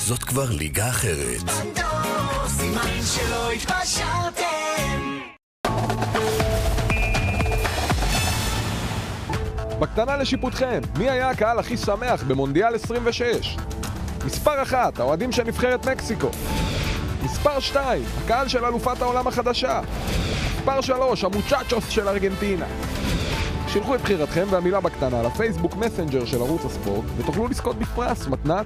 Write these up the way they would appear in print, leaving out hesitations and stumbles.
זאת כבר ליגה אחרת. בנדור, סימן שלא התפשרתם. בקטנה לשיפוטכם, מי היה הקהל הכי שמח במונדיאל 26? מספר 1, האוהדים של נבחרת מקסיקו. מספר 2, הקהל של אלופת העולם החדשה. מספר 3, המוצ'צ'וס של ארגנטינה. שלחו את בחירתכם והמילה בקטנה לפייסבוק מסנג'ר של ערוץ הספורט ותוכלו לזכות בפרס מתנת.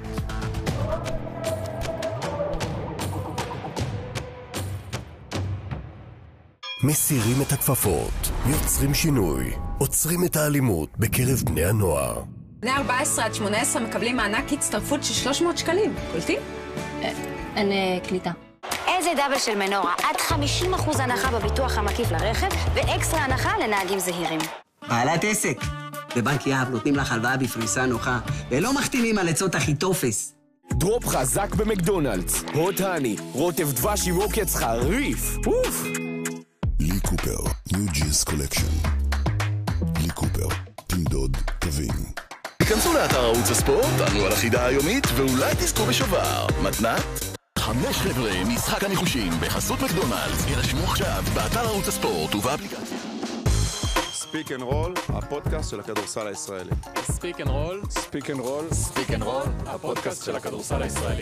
מסירים את הכפפות, יוצרים שינוי, עוצרים את האלימות בקרב בני הנוער. בני 14 עד 18 מקבלים מענק הצטרפות של 300 שקלים. קולטים? אין קליטה. איזה דאבל של מנורה, עד 50% הנחה בביטוח המקיף לרכב, ואקסטרה הנחה לנהגים זהירים. בעלת עסק. בבנק יהב נותנים לך הלוואה בפריסה נוחה, ולא מחתימים על עצות הכי תופס. דרופ חזק במקדונלדס. הוט הני, רוטב דבש עם עוקץ חריף. אוף! לי קופר, ניו ג'יז קולקשן. לי קופר, תמדוד, תבין. היכנסו לאתר ערוץ הספורט, ענו על החידה היומית, ואולי תזכו בשובר. מתנת? 5 חבר'ה, משחק הניחושים, בחסות מקדונלדס. ירשמו עכשיו באתר ערוץ הספורט ובאפליקציה. ספיק אנד רול, הפודקאסט של הכדורסל הישראלי. ספיק אנד רול, ספיק אנד רול, ספיק אנד רול, הפודקאסט של הכדורסל הישראלי.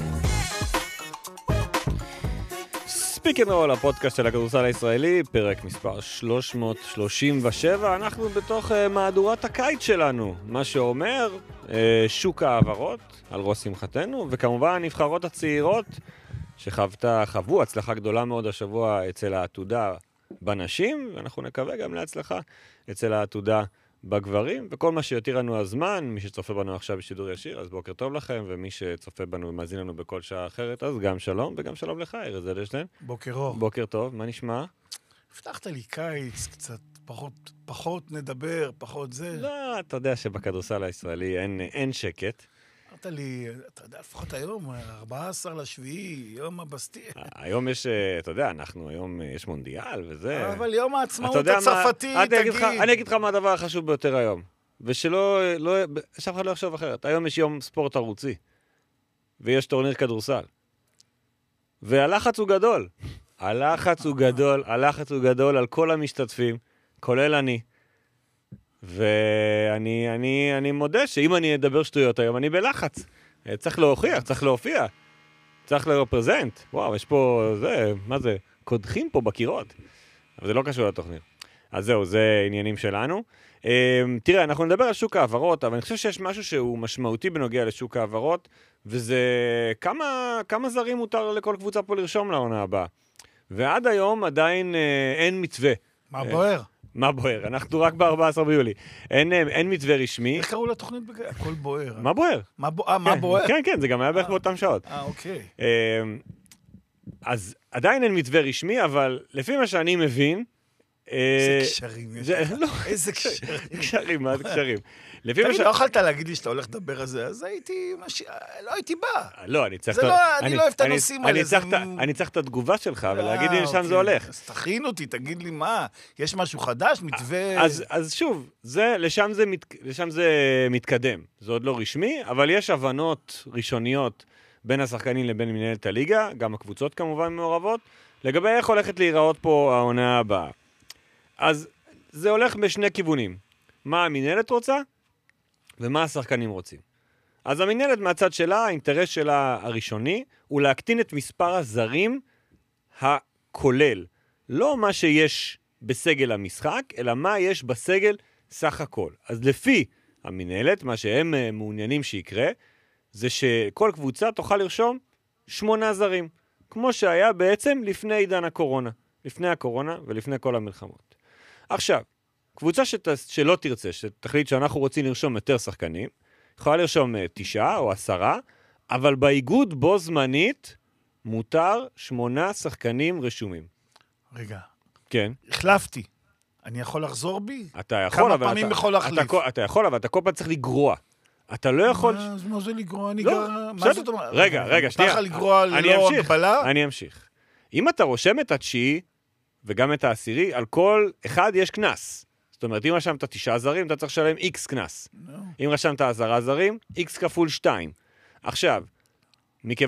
ספיק אנד רול, הפודקאסט של הכדורסל הישראלי, פרק מספר 337. אנחנו בתוך מהדורת הקיץ שלנו, מה שאומר שוק העברות על ראש שמחתנו, וכמובן הנבחרות הצעירות שחוו הצלחה גדולה מאוד השבוע אצל העתודה בנשים, ואנחנו נקווה גם להצלחה אצל העתודה בגברים, וכל מה שיותיר לנו הזמן, מי שצופה בנו עכשיו בשידור ישיר, אז בוקר טוב לכם, ומי שצופה בנו ומאזין לנו בכל שעה אחרת, אז גם שלום, וגם שלום לך, ארז אדלשטיין. בוקר אור. בוקר טוב, מה נשמע? הבטחת לי קיץ, קצת פחות נדבר, פחות זה. לא, אתה יודע שבכדורסל הישראלי אין שקט. אמרת לי, אתה יודע, לפחות היום, 14 לשביעי, יום הבסטיה. היום יש, אתה יודע, היום יש מונדיאל וזה. אבל יום העצמאות הצרפתי, תגיד. אני אגיד לך מה הדבר החשוב ביותר היום. ושלא, שאף אחד לא יחשוב אחרת. היום יש יום ספורט ערוצי. ויש טורניר כדורסל. והלחץ הוא גדול. הלחץ הוא גדול על כל המשתתפים, כולל אני. ואני מודה שאם אני אדבר שטויות היום, אני בלחץ. צריך להוכיח, צריך להופיע. צריך לרפרזנט. וואו, יש פה, מה זה? קודחים פה בקירות. אבל זה לא קשור לתוכנית. אז זהו, זה עניינים שלנו. תראה, אנחנו נדבר על שוק העברות, אבל אני חושב שיש משהו שהוא משמעותי בנוגע לשוק העברות, וזה כמה זרים מותר לכל קבוצה פה לרשום לעונה הבאה. ועד היום עדיין אין מתווה. מה בוער? מה בוער? אנחנו רק ב-14 ביולי. אין מתווה רשמי. איך קראו לתוכנית? הכל בוער. מה בוער? מה בוער? כן, זה גם היה בערך באותם שעות. אוקיי. אז עדיין אין מתווה רשמי, אבל לפי מה שאני מבין... איזה קשרים יש לך. איזה קשרים, מה זה קשרים? תגיד, לא יכולת להגיד לי שאתה הולך לדבר על זה, אז לא הייתי בא. לא, אני צריך... אני לא אוהב את הנושאים האלה. אני צריך את התגובה שלך, ולהגיד לי לשם זה הולך. אז תכין אותי, תגיד לי מה, יש משהו חדש, מתווה... אז שוב, לשם זה מתקדם. זה עוד לא רשמי, אבל יש הבנות ראשוניות בין השחקנים לבין מנהלת הליגה, גם הקבוצות כמובן מעורבות, לגבי איך הולכת להיראות פה העונה הבאה. אז זה הולך בשני כיוונים. מה המנהלת רוצה ומה השחקנים רוצים. אז המנהלת מהצד שלה, האינטרס שלה הראשוני, הוא להקטין את מספר הזרים הכולל. לא מה שיש בסגל המשחק, אלא מה יש בסגל סך הכל. אז לפי המנהלת, מה שהם מעוניינים שיקרה, זה שכל קבוצה תוכל לרשום 8 זרים. כמו שהיה בעצם לפני עידן הקורונה. לפני הקורונה ולפני כל המלחמות. עכשיו, קבוצה שלא תרצה, שתחליט שאנחנו רוצים לרשום יותר שחקנים, יכולה לרשום 9 או 10, אבל באיגוד בו זמנית מותר 8 שחקנים רשומים. רגע. כן. החלפתי. אני יכול לחזור בי? אתה יכול, כמה פעמים יכול להחליף? אתה יכול, אבל אתה כל פעם צריך לגרוע. אתה לא יכול... מה זה לגרוע? מה זאת אומרת? רגע, שנייה. אתה לגרוע ללא הגבלה? אני אמשיך. אם אתה רושם את התשיעי, וגם את העשירי, על כל אחד יש כנס. זאת אומרת, אם רשמת 9 זרים, אתה צריך לשלם X כנס. אם רשמת 10 זרים, X כפול 2. עכשיו,